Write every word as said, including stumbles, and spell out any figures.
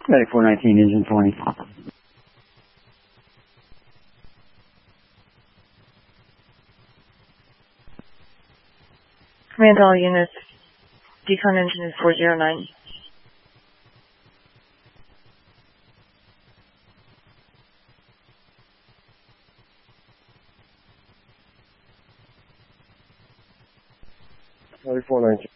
Medic four nineteen, engine twenty. Command all units. Decon engine is four zero nine. Medic four nineteen.